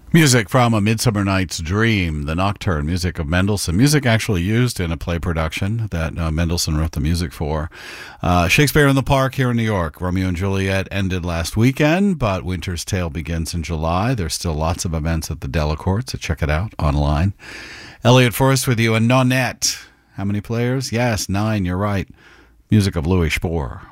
Music from A Midsummer Night's Dream, the Nocturne, music of Mendelssohn. Music actually used in a play production that Mendelssohn wrote the music for. Shakespeare in the Park here in New York. Romeo and Juliet ended last weekend, but Winter's Tale begins in July. There's still lots of events at the Delacorte, so check it out online. Elliot Forrest with you, and Nonette. How many players? Yes, 9, you're right. Music of Louis Spohr.